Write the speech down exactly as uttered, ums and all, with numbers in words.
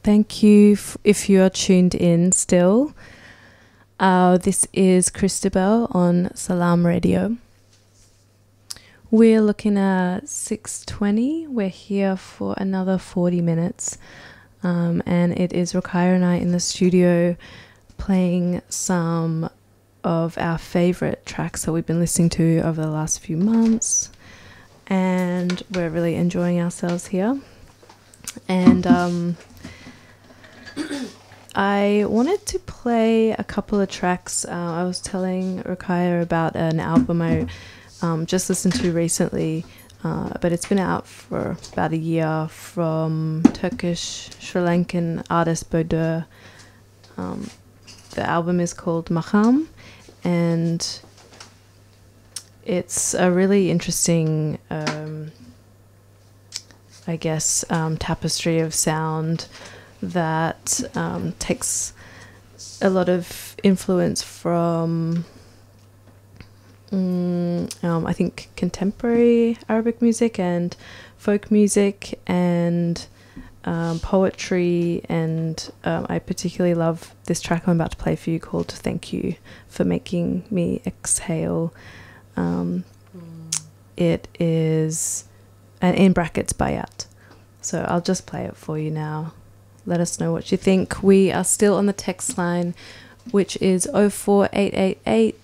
Thank you f- if you are tuned in still. Uh, this is Christabel on Salam Radio. We're looking at six twenty. We're here for another forty minutes. Um, and it is Rukaya and I in the studio playing some of our favourite tracks that we've been listening to over the last few months. And we're really enjoying ourselves here. And um, I wanted to play a couple of tracks. Uh, I was telling Rukaya about an album I um, just listened to recently, uh, but it's been out for about a year, from Turkish Sri Lankan artist Bodur. Um, the album is called Maham, and it's a really interesting, um, I guess, um, tapestry of sound that um, takes a lot of influence from, um, um, I think, contemporary Arabic music and folk music and um, poetry. And um, I particularly love this track I'm about to play for you called Thank You for Making Me Exhale. Um, mm. It is, and in brackets, Bayat. So I'll just play it for you now. Let us know what you think. We are still on the text line, which is oh four eight eight eight,